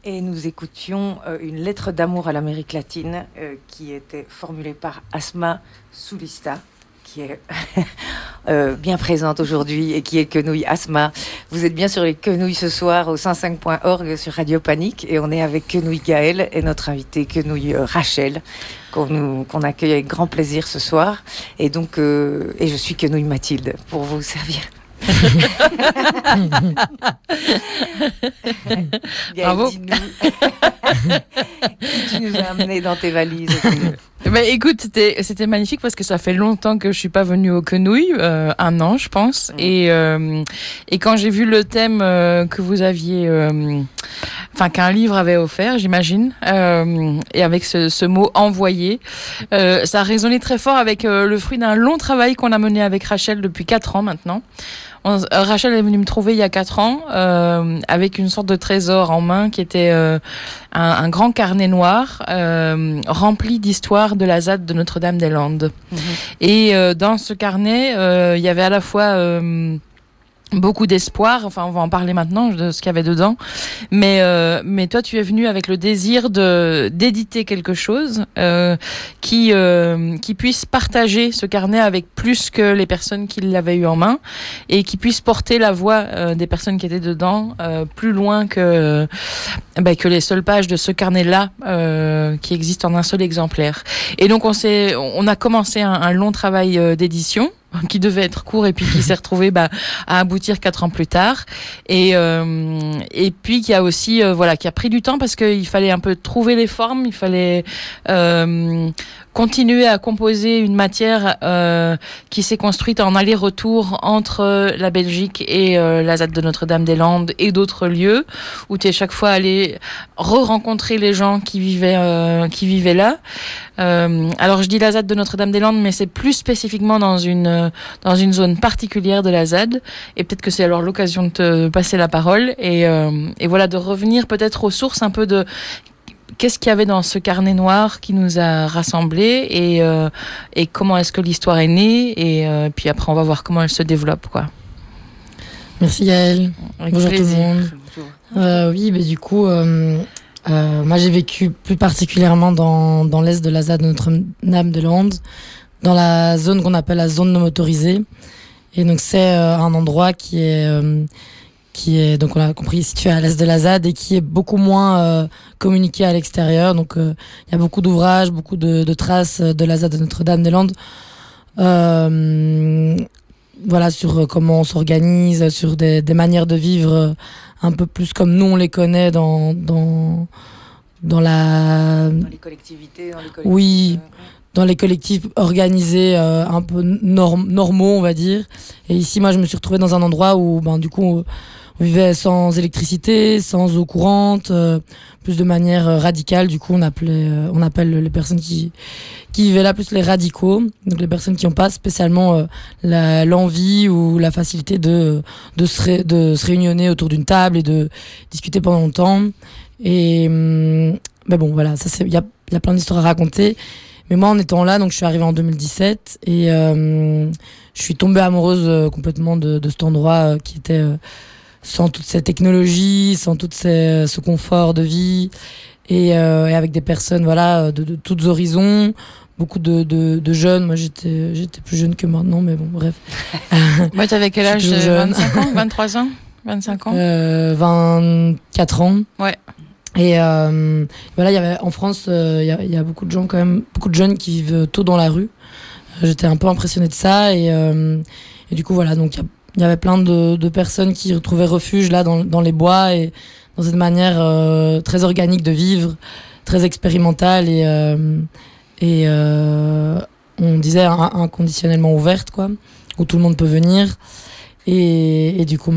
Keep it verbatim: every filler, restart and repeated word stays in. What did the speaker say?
Et nous écoutions euh, une lettre d'amour à l'Amérique latine euh, qui était formulée par Asma Soulista, qui est euh, bien présente aujourd'hui et qui est quenouille. Asma, vous êtes bien sur les quenouilles ce soir au cent cinq point org sur Radio Panique et on est avec quenouille Gaëlle et notre invitée quenouille euh, Rachel qu'on, nous, qu'on accueille avec grand plaisir ce soir. Et donc, euh, et je suis quenouille Mathilde pour vous servir. Bravo. Dis-nous. Qui tu nous as amené dans tes valises? Bah, écoute, c'était, c'était magnifique parce que ça fait longtemps que je suis pas venue aux quenouilles, euh, un an je pense. Mmh. Et, euh, et quand j'ai vu le thème euh, que vous aviez, euh, enfin qu'un livre avait offert, j'imagine, euh, et avec ce, ce mot envoyé, euh, ça a résonné très fort avec euh, le fruit d'un long travail qu'on a mené avec Rachel depuis quatre ans maintenant. On, euh, Rachel est venue me trouver il y a quatre ans euh, avec une sorte de trésor en main qui était euh, un, un grand carnet noir euh, rempli d'histoires de la Z A D de Notre-Dame-des-Landes. Mmh. Et euh, dans ce carnet, euh, il y avait à la fois euh, beaucoup d'espoir, enfin on va en parler maintenant de ce qu'il y avait dedans, mais euh, mais toi tu es venu avec le désir de d'éditer quelque chose euh, qui euh, qui puisse partager ce carnet avec plus que les personnes qui l'avaient eu en main et qui puisse porter la voix euh, des personnes qui étaient dedans euh, plus loin que euh, bah, que les seules pages de ce carnet-là euh, qui existe en un seul exemplaire. Et donc on s'est on a commencé un, un long travail euh, d'édition qui devait être court et puis qui s'est retrouvé bah, à aboutir quatre ans plus tard et euh, et puis qui a aussi euh, voilà qui a pris du temps parce qu'il fallait un peu trouver les formes, il fallait euh, continuer à composer une matière euh, qui s'est construite en aller-retour entre la Belgique et euh, la Z A D de Notre-Dame-des-Landes et d'autres lieux où tu es chaque fois allé re-rencontrer les gens qui vivaient euh, qui vivaient là. Euh, alors je dis la Z A D de Notre-Dame-des-Landes, mais c'est plus spécifiquement dans une dans une zone particulière de la Z A D. Et peut-être que c'est alors l'occasion de te passer la parole et euh, et voilà de revenir peut-être aux sources un peu de qu'est-ce qu'il y avait dans ce carnet noir qui nous a rassemblés et euh, et comment est-ce que l'histoire est née et euh, puis après on va voir comment elle se développe quoi. Merci Gaëlle. Avec Bonjour plaisir. tout le monde. Euh, oui, mais du coup. Euh... Euh, moi, j'ai vécu plus particulièrement dans, dans l'est de la Z A D de Notre-Dame-des-Landes, dans la zone qu'on appelle la zone non motorisée. Et donc, c'est euh, un endroit qui est, euh, qui est, donc on l'a compris, situé à l'est de la Z A D et qui est beaucoup moins euh, communiqué à l'extérieur. Donc, il euh, y a beaucoup d'ouvrages, beaucoup de, de traces de la Z A D de Notre-Dame-des-Landes. Euh, voilà, sur comment on s'organise, sur des, des manières de vivre un peu plus comme nous on les connaît dans dans dans la dans les collectivités, dans les collectifs, oui, euh, dans les collectifs organisés euh, un peu norm, normaux on va dire. Et ici moi je me suis retrouvée dans un endroit où ben du coup on, on vivait sans électricité, sans eau courante, euh, plus de manière euh, radicale. Du coup on appelait euh, on appelle les personnes qui qui vivaient là plus les radicaux, donc les personnes qui n'ont pas spécialement euh, la, l'envie ou la facilité de de se ré, de se réunionner autour d'une table et de discuter pendant longtemps. Et hum, mais bon voilà, ça c'est il y a il y a plein d'histoires à raconter. Mais moi en étant là, donc je suis arrivée en deux mille dix-sept et euh, je suis tombée amoureuse euh, complètement de de cet endroit euh, qui était euh, sans toute cette technologie, sans tout ces, ce confort de vie et, euh, et avec des personnes voilà de, de tous horizons. Beaucoup de, de, de jeunes. Moi, j'étais, j'étais plus jeune que maintenant, mais bon, bref. Moi, t'avais quel âge? vingt-cinq ans, vingt-trois ans, vingt-cinq ans? Euh, vingt-quatre ans. Ouais. Et euh, voilà, il y avait en France, il euh, y, a, y a beaucoup de gens quand même, beaucoup de jeunes qui vivent tôt dans la rue. J'étais un peu impressionnée de ça et, euh, et du coup voilà, donc il y, y avait plein de, de personnes qui retrouvaient refuge là dans, dans les bois et dans cette manière euh, très organique de vivre, très expérimentale et euh, et euh, on disait inconditionnellement ouverte quoi, où tout le monde peut venir et, et du coup